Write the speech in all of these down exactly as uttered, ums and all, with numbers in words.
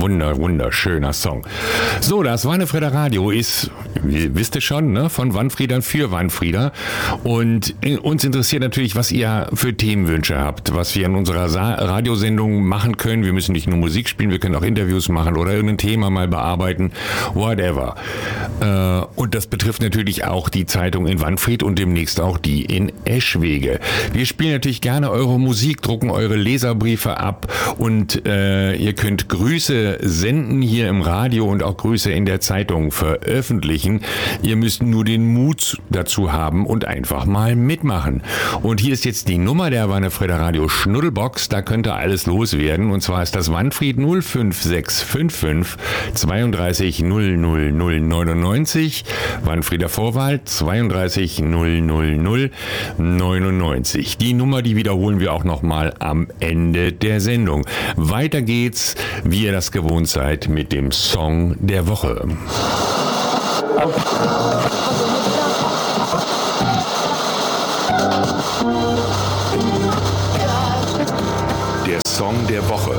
Wunder, wunderschöner Song. So, das Wannefrieder Radio ist, ihr wisst ihr schon, ne, von Wannfriedern für Wannfrieder. Und uns interessiert natürlich, was ihr für Themenwünsche habt, was wir in unserer Sa- Radiosendung machen können. Wir müssen nicht nur Musik spielen, wir können auch Interviews machen oder irgendein Thema mal bearbeiten, whatever. Äh, und das betrifft natürlich auch die Zeitung in Wannfried und demnächst auch die in Eschwege. Wir spielen natürlich gerne eure Musik, drucken eure Leserbriefe ab und äh, ihr könnt Grüße senden hier im Radio und auch Grüße in der Zeitung veröffentlichen. Ihr müsst nur den Mut dazu haben und einfach mal mitmachen. Und hier ist jetzt die Nummer der Wannefrieder Radio Schnuddelbox, da könnte alles loswerden. Und zwar ist das Wannfried null fünf sechs fünf fünf zweiunddreißig null null null neunundneunzig, Wannfrieder Vorwahl zweiunddreißig null null null neunundneunzig. Die Nummer, die wiederholen wir auch nochmal am Ende der Sendung. Weiter geht's, wie ihr das gewohnt seid, mit dem Song der Woche. Der Song der Woche.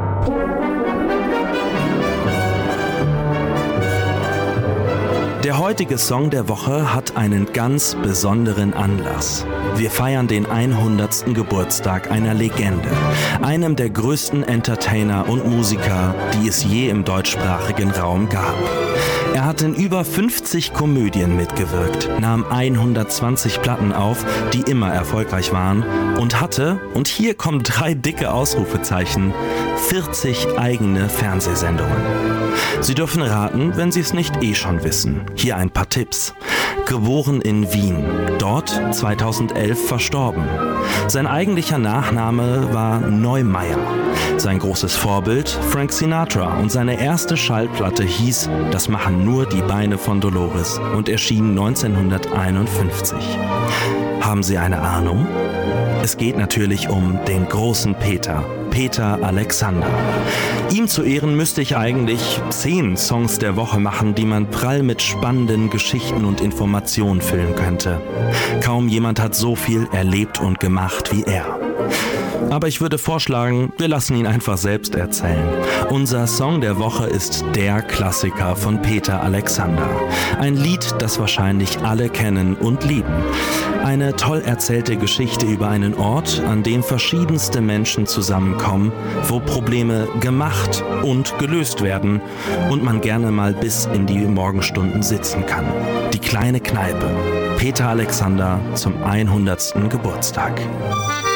Der heutige Song der Woche hat einen ganz besonderen Anlass. Wir feiern den hundertsten Geburtstag einer Legende, einem der größten Entertainer und Musiker, die es je im deutschsprachigen Raum gab. Er hat in über fünfzig Komödien mitgewirkt, nahm hundertzwanzig Platten auf, die immer erfolgreich waren, und hatte, und hier kommen drei dicke Ausrufezeichen, vierzig eigene Fernsehsendungen. Sie dürfen raten, wenn Sie es nicht eh schon wissen. Hier ein paar Tipps. Geboren in Wien, dort zweitausendelf verstorben. Sein eigentlicher Nachname war Neumeier. Sein großes Vorbild Frank Sinatra und seine erste Schallplatte hieß Das machen nur die Beine von Dolores und erschien neunzehnhunderteinundfünfzig. Haben Sie eine Ahnung? Es geht natürlich um den großen Peter, Peter Alexander. Ihm zu Ehren müsste ich eigentlich zehn Songs der Woche machen, die man prall mit spannenden Geschichten und Informationen füllen könnte. Kaum jemand hat so viel erlebt und gemacht wie er. Aber ich würde vorschlagen, wir lassen ihn einfach selbst erzählen. Unser Song der Woche ist der Klassiker von Peter Alexander. Ein Lied, das wahrscheinlich alle kennen und lieben. Eine toll erzählte Geschichte über einen Ort, an dem verschiedenste Menschen zusammenkommen, wo Probleme gemacht und gelöst werden und man gerne mal bis in die Morgenstunden sitzen kann. Die kleine Kneipe. Peter Alexander zum hundertsten Geburtstag.